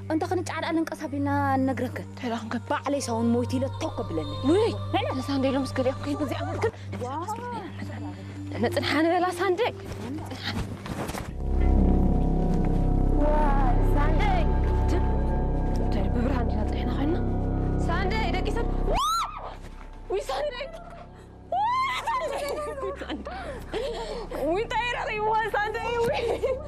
أنت خنت على أنك أصابينا نجرك تلاهم كبا علي سون مويتي للتوقع بلني وي أنا ساندي لهم سكري أخوي بزي عمرك أنا تنحن بلا ساندي ساندي تاني ببرهان جات إحنا خلنا ساندي دقي سب وي ساندي وي طايرة وي ساندي وي